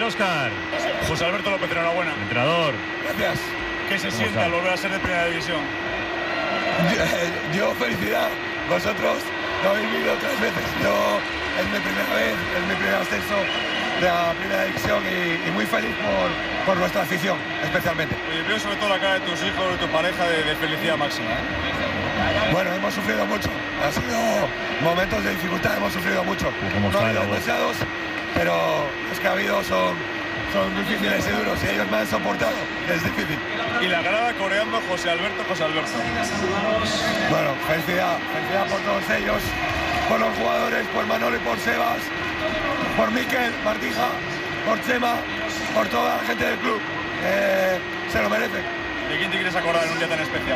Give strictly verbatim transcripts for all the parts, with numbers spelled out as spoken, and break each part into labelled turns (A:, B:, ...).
A: ver, Óscar.
B: José Alberto López, enhorabuena.
A: Entrenador.
B: Gracias. ¿Qué se siente
A: está?
B: al volver a ser de primera división?
C: Yo, felicidad. Vosotros lo habéis vivido tres veces. Yo es mi primera vez, es mi primer ascenso de la primera división y, y muy feliz por, por nuestra afición, especialmente.
B: Oye, veo sobre todo la cara de tus hijos, de tu pareja, de, de felicidad máxima, ¿eh?
C: Bueno, hemos sufrido mucho. Han sido momentos de dificultad, hemos sufrido mucho.
A: ¿Cómo
C: no
A: está
C: ha habido
A: la voz?
C: demasiados, pero los que ha habido son, son difíciles y duros y ellos me han soportado. Es difícil.
B: Y la grada coreando José Alberto, José Alberto.
C: Bueno, felicidad, felicidad por todos ellos, por los jugadores, por Manolo y por Sebas, por Miquel, Martija, por Chema, por toda la gente del club. Eh, se lo merecen.
B: ¿De quién te quieres acordar en un día tan especial?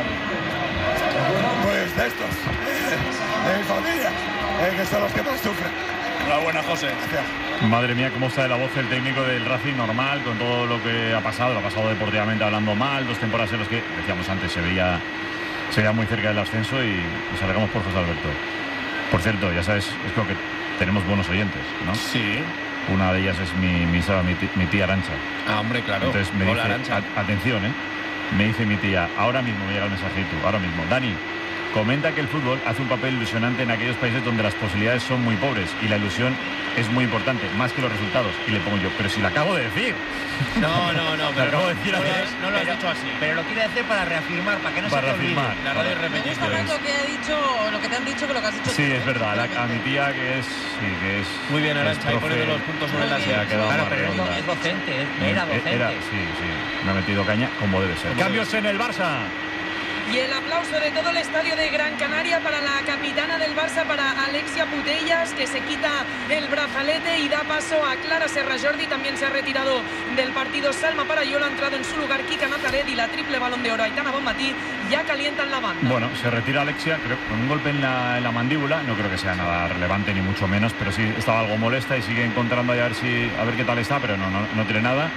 C: Pues de estos, eh, de mi familia, eh, que son los que más sufren.
B: Enhorabuena, José.
C: Gracias.
A: Madre mía, cómo está de la voz el técnico del Racing, normal, con todo lo que ha pasado, lo ha pasado deportivamente hablando mal, dos temporadas en las que, decíamos antes, se veía, se veía muy cerca del ascenso y nos alegramos por José Alberto. Por cierto, ya sabes, es como que tenemos buenos oyentes, ¿no?
D: Sí.
A: Una de ellas es mi, mi, mi, tía, mi tía Arancha.
D: Ah, hombre, claro.
A: Entonces me
D: Hola,
A: dice,
D: Arancha.
A: a, atención, ¿eh? Me dice mi tía, ahora mismo me llega el mensajito, ahora mismo. Dani, comenta que el fútbol hace un papel ilusionante en aquellos países donde las posibilidades son muy pobres y la ilusión es muy importante, más que los resultados. Y le pongo yo, pero si lo acabo de decir.
D: No, no, no,
A: Lo
D: pero
A: acabo
D: no,
A: de decir
D: no, lo
A: antes.
D: has, no lo has dicho así.
E: Pero lo quiere decir para reafirmar, para que no
A: Para
E: se te olvide.
A: reafirmar.
D: La radio es
F: Me
D: repetición.
F: gusta más lo que ha dicho, lo que te han dicho que lo que has dicho
A: Sí,
F: tú,
A: es
F: ¿eh?
A: verdad, la- a mi tía que es... Sí, que es
D: Muy bien,
A: es
D: Arancha, ahí
A: profe,
D: poniendo los puntos sobre las
A: se ha
D: sillas.
A: quedado
E: Claro,
A: más
E: pero es,
A: redonda.
E: es docente, es- era docente.
A: Era, sí, sí, me ha metido caña como debe ser. Cambios en el Barça.
G: Y el aplauso de todo el estadio de Gran Canaria para la capitana del Barça, para Alexia Putellas, que se quita el brazalete y da paso a Clara Serra Jordi. También se ha retirado del partido Salma Parayola, ha entrado en su lugar Kika Nazaret y la triple balón de oro Aitana Bonmatí ya calientan la banda.
A: Bueno, se retira Alexia, creo, con un golpe en la, en la mandíbula. No creo que sea nada relevante ni mucho menos, pero sí estaba algo molesta y sigue encontrando ahí a ver si a ver qué tal está, pero no, no, no tiene nada.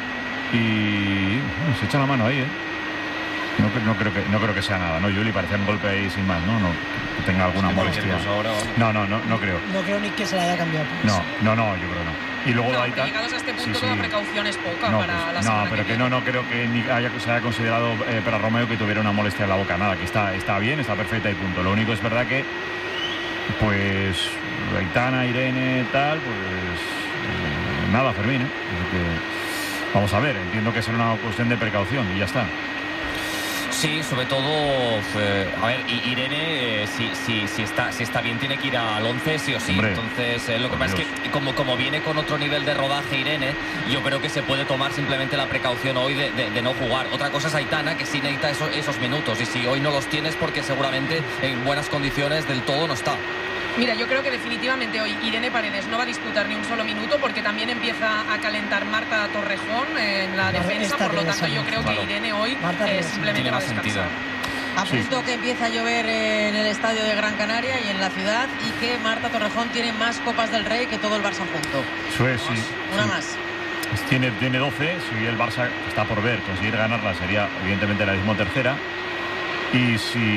A: Y bueno, se echa la mano ahí, ¿eh? No, no, creo que, no creo que sea nada, ¿no, Juli? Parecía un golpe ahí sin más, ¿no? No que tenga alguna
D: Sí,
A: molestia.
D: cualquier cosa ahora, vamos.
A: No, no, no, no creo.
H: No creo ni que se la haya cambiado.
A: No, no, no, yo creo no. Y luego
G: No,
A: Aita,
G: que llegados a este punto
A: sí, sí.
G: toda precaución es poca
A: No,
G: para
A: pues,
G: la
A: no,
G: semana
A: pero que
G: viene.
A: no, no creo que ni haya, se haya considerado eh, para Romeo que tuviera una molestia en la boca, nada, que está, está bien, está perfecta y punto. Lo único es verdad que, pues, Aitana, Irene, tal, pues, eh, nada, Fermín, ¿eh? Así que, vamos a ver, entiendo que será una cuestión de precaución y ya está.
I: Sí, sobre todo, eh, a ver, I- Irene, eh, si, si, si, está, si está bien, tiene que ir al once sí o sí.
A: Hombre,
I: Entonces, eh, lo que
A: por
I: pasa
A: Dios.
I: es que como, como viene con otro nivel de rodaje Irene, yo creo que se puede tomar simplemente la precaución hoy de, de- de no jugar. Otra cosa es Aitana, que sí necesita esos, esos minutos. Y si hoy no los tienes, porque seguramente en buenas condiciones del todo no está.
G: Mira, yo creo que definitivamente hoy Irene Paredes no va a disputar ni un solo minuto porque también empieza a calentar Marta Torrejón en la
H: Marta
G: defensa,
H: está
G: por lo
H: tiene
G: tanto yo
H: salud.
G: creo
I: Claro.
G: que Irene hoy
H: Marta
G: eh,
H: tiene
G: simplemente
I: Tiene
G: va a
I: más sentido.
G: descansar.
F: Apunto que empieza a llover en el estadio de Gran Canaria y en la ciudad y que Marta Torrejón tiene más Copas del Rey que todo el Barça junto.
A: Eso es, sí.
F: Una
A: sí.
F: más.
A: Tiene, tiene doce, si el Barça está por ver, conseguir ganarla sería evidentemente la decimotercera. Y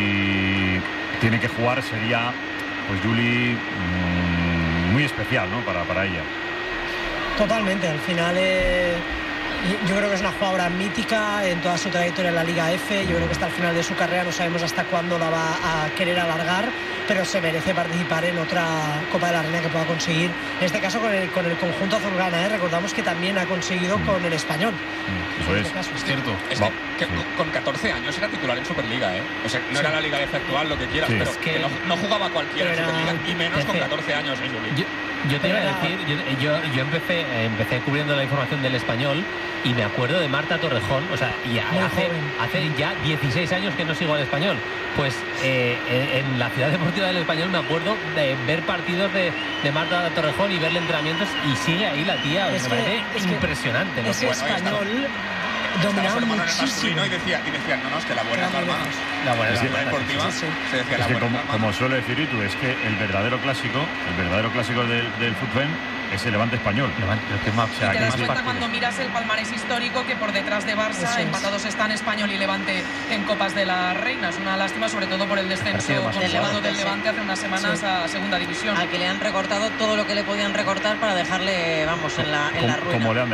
A: si tiene que jugar sería, pues Juli, mmm, muy especial, ¿no? Para, para ella.
H: Totalmente, al final eh, yo creo que es una jugadora mítica en toda su trayectoria en la Liga F. Yo creo que hasta el final de su carrera no sabemos hasta cuándo la va a querer alargar, pero se merece participar en otra Copa de la Reina que pueda conseguir, en este caso con el, con el conjunto azulgrana, ¿eh? Recordamos que también ha conseguido con el Español.
A: Eso
H: En
A: es.
H: este caso.
D: Es cierto. Es
A: Va,
D: que, que
A: sí.
D: con catorce años era titular en Superliga, ¿eh? O sea, no
H: Sí.
D: era la Liga F actual, lo que quieras,
A: Sí.
D: pero
E: Es que-
D: que no, no jugaba cualquiera en
H: Pero era-
D: Superliga, y menos con
E: Jefe.
D: catorce años, ¿eh, Juli?
E: Yo, yo te iba a
H: Pero
E: decir, yo, yo, yo empecé, eh, empecé cubriendo la información del Español y me acuerdo de Marta Torrejón, o sea, y a-
H: Muy
E: hace,
H: joven.
E: hace ya dieciséis años que no sigo al Español. Pues eh, en, en la ciudad deportiva del Español me acuerdo de ver partidos de, de Marta Torrejón y verle entrenamientos y sigue ahí la tía,
H: Es
E: me
H: que-
E: parece
H: es que
E: impresionante. ¿no?
H: Ese
D: Bueno, ahí está.
H: Español
D: Estaba
H: dominaba
D: su hermano en el
H: muchísimo.
D: masculino y decía, y decían, no, no, es que la buena es la
H: Era muy
D: hermana.
E: La buena
A: Es
E: es
A: que-
E: la
D: La
E: buena,
D: deportiva
H: sí, sí.
D: se decía
A: Es
D: la
A: que
D: buena
A: como,
D: es la hermana.
A: como suele decir Itu, es que el verdadero clásico, el verdadero clásico del, del fútbol es el Levante español.
E: Levante, pero qué más, o sea,
G: Y te
E: qué
G: das
E: más
G: cuenta
E: partido.
G: cuando miras el palmarés histórico que por detrás de Barça
H: Eso es.
G: empatados están Español y Levante en Copas de la Reina. Es una lástima, sobre todo por el descenso
E: Partido más
G: consumado
F: jugado.
G: del Levante hace unas semanas
H: Sí.
G: a Segunda División.
F: Al que le han recortado todo lo que le podían recortar para dejarle, vamos, en la, en la
A: Como,
F: ruina.
A: como le han